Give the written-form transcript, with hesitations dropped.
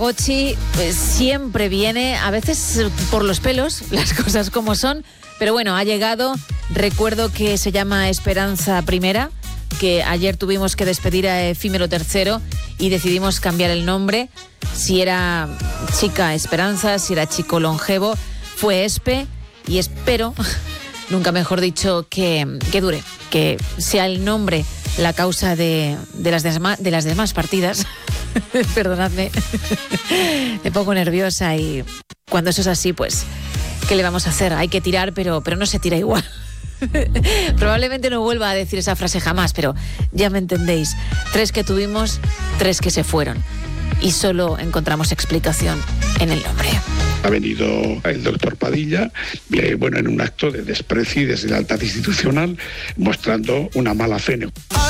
Pochi pues, siempre viene, a veces por los pelos, las cosas como son, pero bueno, ha llegado. Recuerdo que se llama Esperanza Primera, que ayer tuvimos que despedir a Efímero Tercero y decidimos cambiar el nombre. Si era chica Esperanza, si era chico Longevo, fue Espe, y espero, nunca mejor dicho, que dure, que sea el nombre la causa de las demás partidas. Perdonadme, me pongo nerviosa y cuando eso es así, pues, ¿qué le vamos a hacer? Hay que tirar, pero no se tira igual. Probablemente no vuelva a decir esa frase jamás, pero ya me entendéis. 3 que tuvimos, 3 que se fueron. Y solo encontramos explicación en el nombre. Ha venido el doctor Padilla, en un acto de desprecio y deslealtad institucional, mostrando una mala fe.